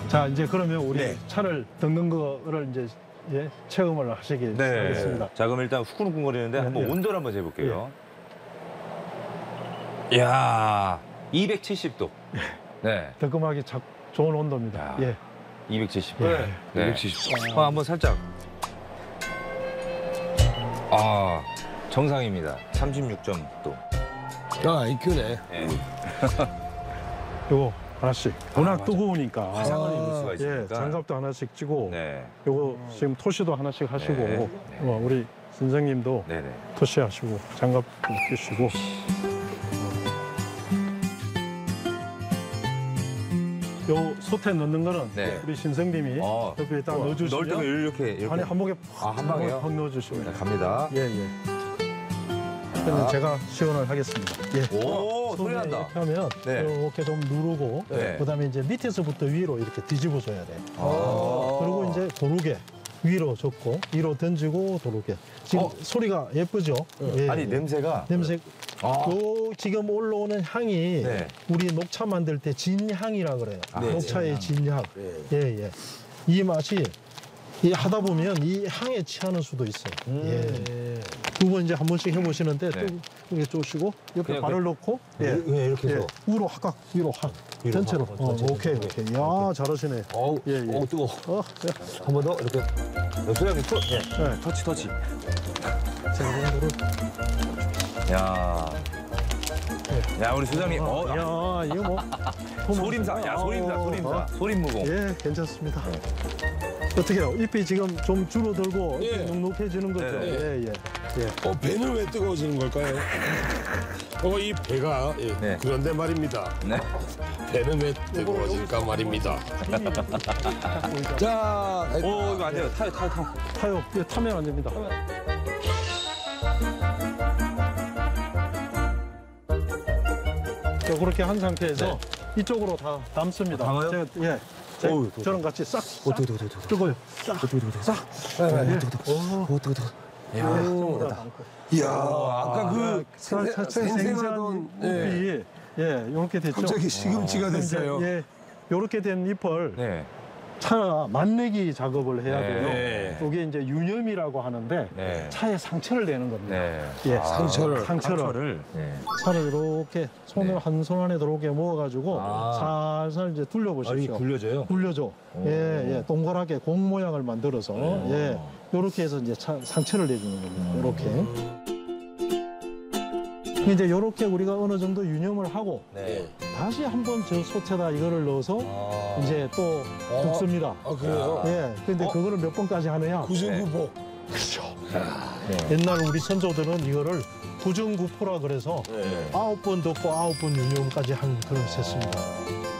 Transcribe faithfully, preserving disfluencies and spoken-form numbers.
자, 이제 그러면 우리 네. 차를 덮는 거를 이제 예, 체험을 하시기 네. 하겠습니다. 자, 그럼 일단 후끈후끈거리는데 네, 한번 예. 온도를 한번 재볼게요. 이야, 이백칠십 도. 네. 덕금하기 작 좋은 온도입니다. 야. 예. 이백칠십 도. 네. 네. 이백칠십 도. 어, 한번 살짝. 아, 정상입니다. 삼십육 점 도. 아, 아이큐네. 네. 요거 하나씩. 워낙 맞아. 뜨거우니까. 화상을 입을 수가 예, 있으니까. 장갑도 하나씩 찌고, 네. 요거 지금 토시도 하나씩 하시고, 네, 네. 어, 우리 선생님도 네네. 토시 하시고, 장갑 끼시고. 요 솥에 넣는 거는 네. 우리 신성님이 어. 옆에 딱 넣을 넣어주시면 때가 이렇게 이렇게. 안에 한목에 아, 한 방에요? 확 넣어주시면 자, 돼요. 갑니다. 예, 예. 그러면 제가 시연을 하겠습니다. 예. 오, 소리 난다. 이렇게 하면 네. 이렇게 좀 누르고 네. 그다음에 이제 밑에서부터 위로 이렇게 뒤집어줘야 돼. 아. 그리고 이제 도르게 위로 젓고 위로 던지고 도르게. 지금 어. 소리가 예쁘죠? 예. 아니, 냄새가. 냄새. 아. 요 지금 올라오는 향이 네. 우리 녹차 만들 때 진향이라 그래요. 아, 녹차의 진향. 예, 예. 이 맛이 이 하다 보면 이 향에 취하는 수도 있어요. 예. 두 번 이제 한 번씩 해보시는데 네. 또 이렇게 쪼시고 옆에 그냥 발을 넣고 예. 예, 이렇게 해서. 예. 위로 확각 위로 확 위로 전체로. 확, 어, 전체로. 오케이 오케이. 야 잘하시네. 어우, 예, 예. 어우, 뜨거워. 어, 예. 한 번 더, 이렇게. 소장님, 또. 예. 네. 터치, 터치. 자, 이거를. 야. 야, 우리 소장님. 어, 야. 야 이거 뭐 소림사. 야, 소림사, 어, 소림사. 어. 소림무공. 예, 괜찮습니다. 어떻게요? 잎이 지금 좀 줄어들고 예. 눅눅해지는 거죠? 네. 예, 예. 예. 어, 배는 왜 뜨거워지는 걸까요? 어, 이 배가, 예, 네. 그런데 말입니다. 네. 배는 왜 뜨거워질까 말입니다. 자, 오, 이거 안 돼요. 타요, 타요, 타요. 타요. 이거 타면 안 됩니다. 자, 그렇게 한 상태에서 이쪽으로 다 담습니다. 담아요? 제가, 예. 제가 어우, 저랑 같이 싹, 싹 어떻게, 어떻게, 어떻게. 뜨거요. 싹, 싹. 예, 예. 어떻게, 어떻게. 예. 전부 다 담고. 이야, 아까 그 자, 자, 자, 생생하던, 생생한 예. 잎이 예, 이렇게 됐죠. 갑자기 시금치가 됐어요. 예, 이렇게 된 잎을 네. 차 맛내기 작업을 해야 네. 돼요. 이게 이제 유념이라고 하는데 네. 차에 상처를 내는 겁니다. 네. 예, 아, 상처를. 상처를 상처를. 네. 차를 이렇게 손을 네. 한 손 안에 들어오게 모아가지고 아. 살살 이제 둘려보십시오. 굴려져요? 굴려줘. 예, 예, 동그랗게 공 모양을 만들어서 예, 이렇게 해서 이제 차, 상처를 내주는 겁니다. 이렇게. 이제 이렇게 우리가 어느 정도 유념을 하고 네. 다시 한번 저 솥에다 이거를 넣어서 아. 이제 또 어. 굽습니다. 아, 그래요? 예, 근데 어? 그거를 몇 번까지 하느냐? 구승구보. 그렇죠. 네. 옛날 우리 선조들은 이거를 구정구포라 그래서 네. 아홉 번 덮고 아홉 번 유념까지 한 그런 세습니다.